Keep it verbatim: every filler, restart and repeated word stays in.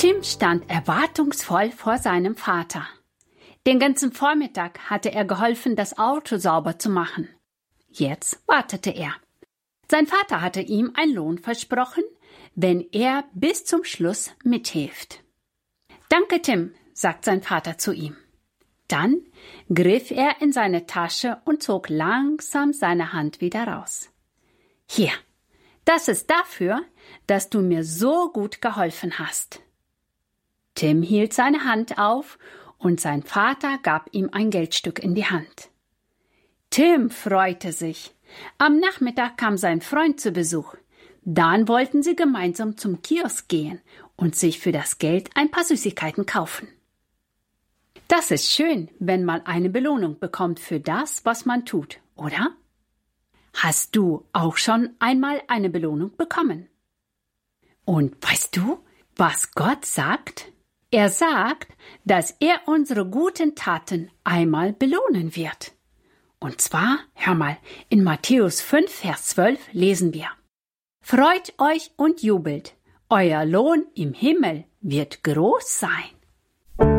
Tim stand erwartungsvoll vor seinem Vater. Den ganzen Vormittag hatte er geholfen, das Auto sauber zu machen. Jetzt wartete er. Sein Vater hatte ihm einen Lohn versprochen, wenn er bis zum Schluss mithilft. »Danke, Tim«, sagt sein Vater zu ihm. Dann griff er in seine Tasche und zog langsam seine Hand wieder raus. »Hier, das ist dafür, dass du mir so gut geholfen hast.« Tim hielt seine Hand auf und sein Vater gab ihm ein Geldstück in die Hand. Tim freute sich. Am Nachmittag kam sein Freund zu Besuch. Dann wollten sie gemeinsam zum Kiosk gehen und sich für das Geld ein paar Süßigkeiten kaufen. Das ist schön, wenn man eine Belohnung bekommt für das, was man tut, oder? Hast du auch schon einmal eine Belohnung bekommen? Und weißt du, was Gott sagt? Er sagt, dass er unsere guten Taten einmal belohnen wird. Und zwar, hör mal, in Matthäus fünf, Vers zwölf lesen wir: Freut euch und jubelt, euer Lohn im Himmel wird groß sein.